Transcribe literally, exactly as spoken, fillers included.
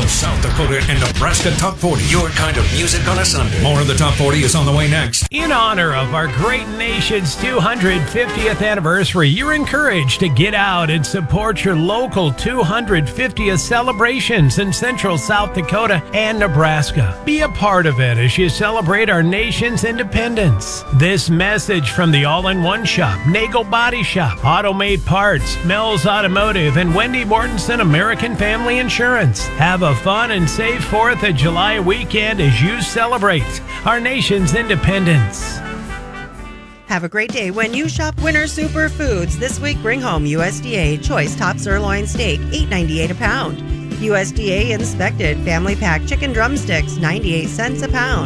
The South Dakota and Nebraska Top forty. Your kind of music on a Sunday. More of the Top forty is on the way next. In honor of our great nation's two hundred fiftieth anniversary, you're encouraged to get out and support your local two hundred fiftieth celebrations in Central South Dakota and Nebraska. Be a part of it as you celebrate our nation's independence. This message from the All-in-One Shop, Nagel Body Shop, AutoMade Parts, Mel's Automotive, and Wendy Mortensen American Family Insurance. Have a fun and safe fourth of July weekend as you celebrate our nation's independence. Have a great day when you shop Winter Superfoods. This week, bring home U S D A Choice Top Sirloin Steak, eight ninety-eight a pound. U S D A Inspected Family Pack Chicken Drumsticks, ninety-eight cents a pound.